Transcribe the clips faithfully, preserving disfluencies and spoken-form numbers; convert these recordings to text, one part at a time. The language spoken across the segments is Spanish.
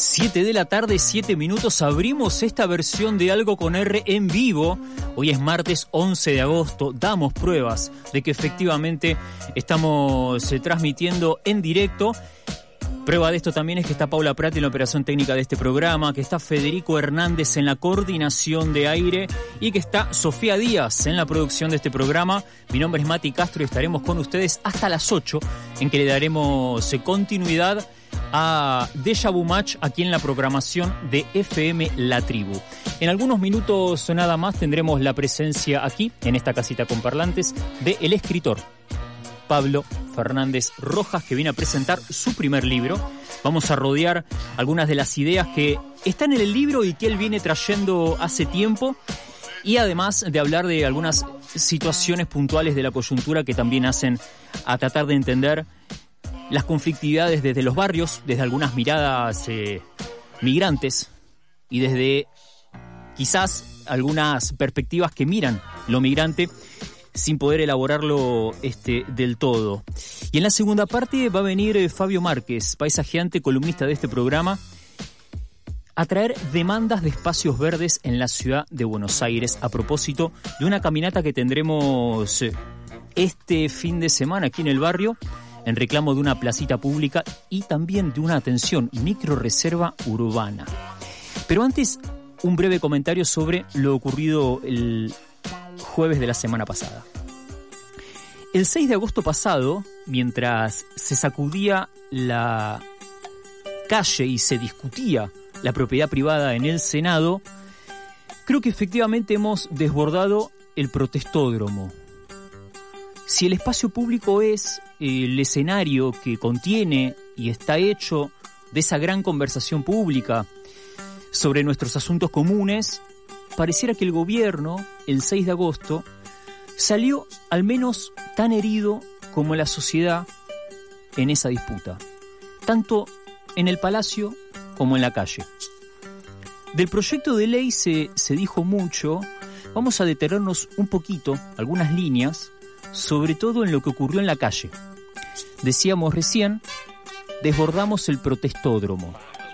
siete de la tarde, siete minutos, abrimos esta versión de Algo con R en vivo. Hoy es martes once de agosto, damos pruebas de que efectivamente estamos eh, transmitiendo en directo. Prueba de esto también es que está Paula Prati en la operación técnica de este programa, que está Federico Hernández en la coordinación de aire y que está Sofía Díaz en la producción de este programa. Mi nombre es Mati Castro y estaremos con ustedes hasta las ocho, en que le daremos continuidad a Deja Vu Match aquí en la programación de F M La Tribu. En algunos minutos nada más tendremos la presencia aquí, en esta casita con parlantes, de el escritor Pablo Fernández Rojas, que viene a presentar su primer libro. Vamos a rodear algunas de las ideas que están en el libro y que él viene trayendo hace tiempo, y además de hablar de algunas situaciones puntuales de la coyuntura que también hacen a tratar de entender las conflictividades desde los barrios, desde algunas miradas eh, migrantes y desde quizás algunas perspectivas que miran lo migrante sin poder elaborarlo este, del todo. Y en la segunda parte va a venir eh, Fabio Márquez, paisajeante, columnista de este programa, a traer demandas de espacios verdes en la ciudad de Buenos Aires a propósito de una caminata que tendremos eh, este fin de semana aquí en el barrio, en reclamo de una placita pública y también de una, atención, microrreserva urbana. Pero antes, un breve comentario sobre lo ocurrido el jueves de la semana pasada. El seis de agosto pasado, mientras se sacudía la calle y se discutía la propiedad privada en el Senado, creo que efectivamente hemos desbordado el protestódromo. Si el espacio público es el escenario que contiene y está hecho de esa gran conversación pública sobre nuestros asuntos comunes, pareciera que el gobierno, el seis de agosto, salió al menos tan herido como la sociedad en esa disputa, tanto en el Palacio como en la calle. Del proyecto de ley se, se dijo mucho. Vamos a detenernos un poquito, algunas líneas, sobre todo en lo que ocurrió en la calle. Decíamos recién, desbordamos el protestódromo.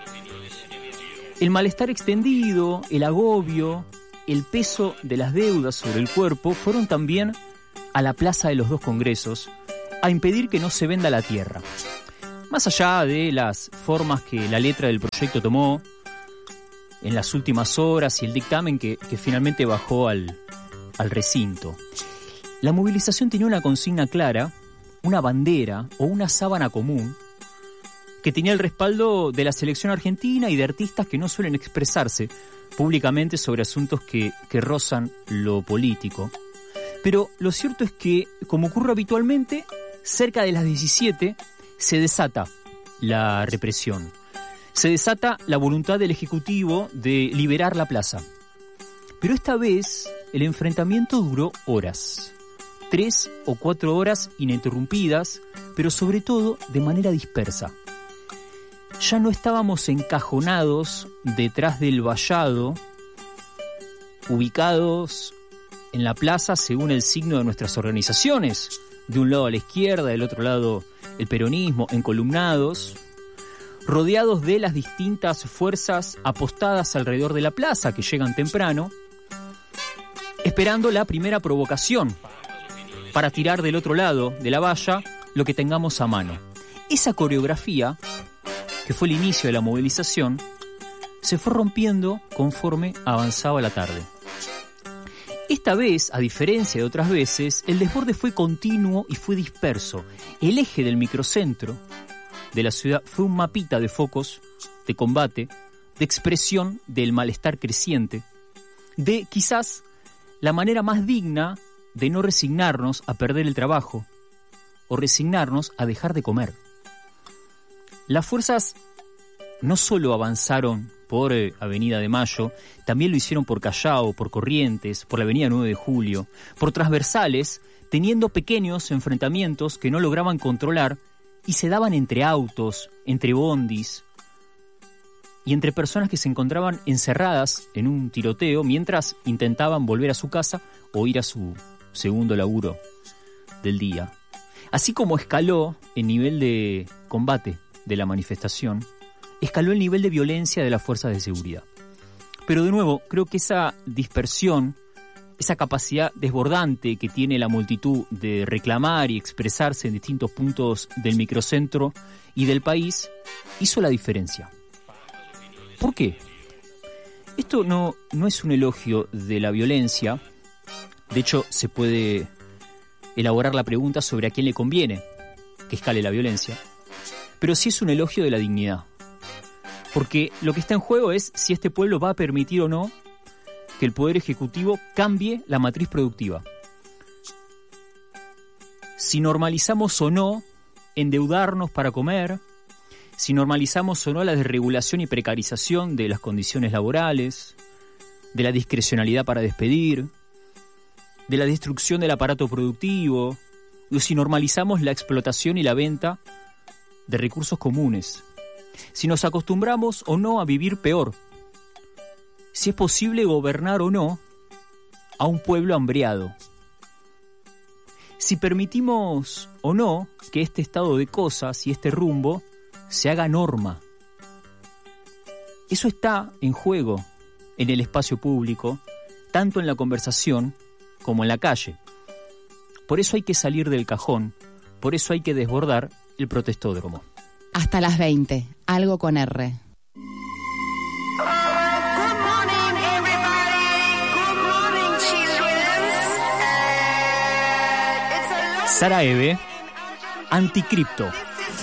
El malestar extendido, el agobio, el peso de las deudas sobre el cuerpo fueron también a la Plaza de los Dos Congresos a impedir que no se venda la tierra. Más allá de las formas que la letra del proyecto tomó en las últimas horas y el dictamen que, que finalmente bajó al, al recinto, la movilización tenía una consigna clara, una bandera o una sábana común que tenía el respaldo de la selección argentina y de artistas que no suelen expresarse públicamente sobre asuntos que, que rozan lo político. Pero lo cierto es que, como ocurre habitualmente, cerca de las diecisiete se desata la represión. Se desata la voluntad del Ejecutivo de liberar la plaza. Pero esta vez el enfrentamiento duró horas. Tres o cuatro horas ininterrumpidas, pero sobre todo de manera dispersa. Ya no estábamos encajonados detrás del vallado, ubicados en la plaza según el signo de nuestras organizaciones. De un lado a la izquierda, del otro lado el peronismo, encolumnados, rodeados de las distintas fuerzas apostadas alrededor de la plaza que llegan temprano, esperando la primera provocación para tirar del otro lado de la valla lo que tengamos a mano. Esa coreografía, que fue el inicio de la movilización, se fue rompiendo conforme avanzaba la tarde. Esta vez, a diferencia de otras veces, el desborde fue continuo y fue disperso. El eje del microcentro de la ciudad fue un mapita de focos, de combate, de expresión del malestar creciente, de quizás la manera más digna de no resignarnos a perder el trabajo o resignarnos a dejar de comer. Las fuerzas no solo avanzaron por eh, Avenida de Mayo, también lo hicieron por Callao, por Corrientes, por la Avenida nueve de Julio, por transversales, teniendo pequeños enfrentamientos que no lograban controlar y se daban entre autos, entre bondis y entre personas que se encontraban encerradas en un tiroteo mientras intentaban volver a su casa o ir a su segundo laburo del día. Así como escaló el nivel de combate de la manifestación, escaló el nivel de violencia de las fuerzas de seguridad. Pero de nuevo, creo que esa dispersión, esa capacidad desbordante que tiene la multitud de reclamar y expresarse en distintos puntos del microcentro y del país, hizo la diferencia. ¿Por qué? Esto no, no es un elogio de la violencia. De hecho, se puede elaborar la pregunta sobre a quién le conviene que escale la violencia. Pero sí es un elogio de la dignidad. Porque lo que está en juego es si este pueblo va a permitir o no que el Poder Ejecutivo cambie la matriz productiva. Si normalizamos o no endeudarnos para comer, si normalizamos o no la desregulación y precarización de las condiciones laborales, de la discrecionalidad para despedir, de la destrucción del aparato productivo, o si normalizamos la explotación y la venta de recursos comunes, si nos acostumbramos o no a vivir peor, si es posible gobernar o no a un pueblo hambriado, si permitimos o no que este estado de cosas y este rumbo se haga norma. Eso está en juego en el espacio público, tanto en la conversación como en la calle. Por eso hay que salir del cajón, por eso hay que desbordar el protestódromo. Hasta las veinte, algo con R. Sara Eve, Anticripto.